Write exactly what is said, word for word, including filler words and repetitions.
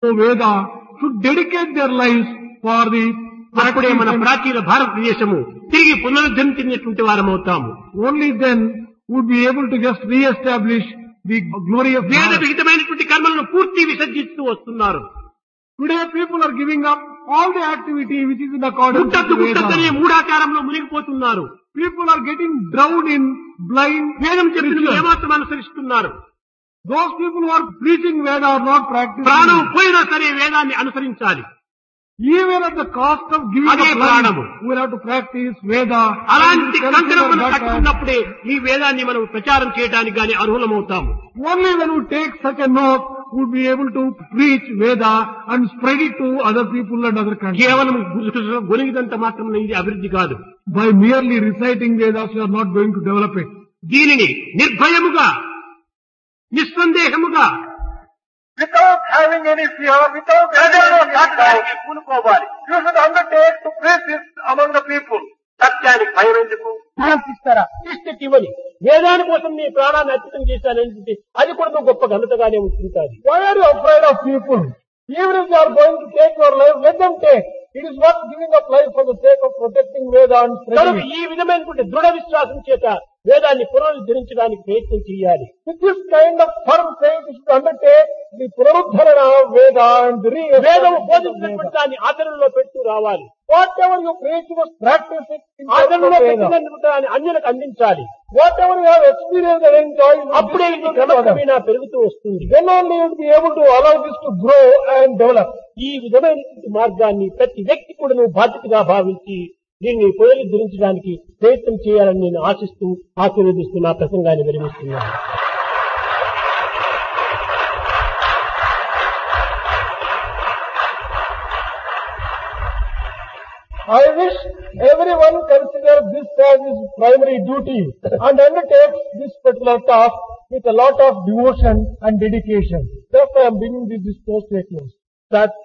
Veda should dedicate their lives for the అప్పుడే మన ప్రాచీన భారతదేశము తిరిగి పునరుద్ధరించినటువంటి వారమవుతాము. only then would be able to just re-establish the glory of వేద Bharat. విహితమైనటువంటి కర్మలను పూర్తి విసర్జిస్తూ వస్తున్నారు. Today people are giving up all the activity which is in accordance గుట్టద్దు with గుట్టద్దనే Veda. మూఢాచారంలో మునిగిపోతున్నారు. People are getting drowned in blind వేదం చెప్పిన rituals. ఏమాత్రం అనుసరిస్తున్నారు. Those people who are preaching Veda are not practicing. ప్రాణం పోయినా సరే వేదాన్ని అనుసరించాలి. Even at the cost of giving అదే up life, ప్రాణము. we will have to practice Veda. అలాంటి And కంకణం మనం consider that as- కట్టుకున్నప్పుడే ఈ వేదాన్ని మనం ప్రచారం చేయడానికి గాని అర్హులమవుతాము. Only when we take such an oath would be able to preach Veda and spread it to other people and other countries. కేవలం గొనిగిదంత మాత్రం ఇది అభివృద్ధి కాదు. By merely reciting Vedas, you are not going to develop it. దీనిని నిర్భయముగా నిస్సందేహముగా without having any fear, without any పూనుకోవాలి. You should undertake to preach this among the people. సత్యానికి భయం ఎందుకు? ఇస్తారా ఇవ్వని వేదాని కోసం నీ ప్రాణాన్ని అర్పితం చేశానంటే అది కూడా నువ్వు గొప్ప ఘనతగానే ఉంటుంది. Why are you afraid of people? Even if they are going to take your life, let them take. It is worth giving up life for the sake of protecting Veda and కనుక spreading it. ఈ విధమైనటువంటి దృఢ విశ్వాసం చేత వేదాన్ని పునరుద్ధరించడానికి ప్రయత్నం చేయాలి. With this kind of firm faith, you should undertake the Punaruddharana of Veda and the వేదము re-establishment of బోధించినటువంటి Veda. దాన్ని ఆచరణలో పెడుతూ రావాలి. Whatever you preach, you must practice it in terms of ఆచరణలో Veda. పెట్టినటువంటి దాన్ని అన్యులకు అందించాలి. Whatever you have experienced and enjoyed, you అప్పుడే ఇది distribute to others. క్రమక్రమేణా పెరుగుతూ వస్తుంది. Then only you will be able to allow this to grow and develop. ఈ విధమైనటువంటి మార్గాన్ని ప్రతి వ్యక్తి కూడా నువ్వు బాధ్యతగా భావించి దీన్ని పునరుద్ధరించడానికి ప్రయత్నం చేయాలని నేను ఆశిస్తూ ఆశీర్వదిస్తూ నా ప్రసంగాన్ని విరమిస్తున్నాను. I wish everyone consider this as his primary duty and undertakes this particular task with a lot of devotion and dedication. Therefore, I am bringing this discourse to a close. That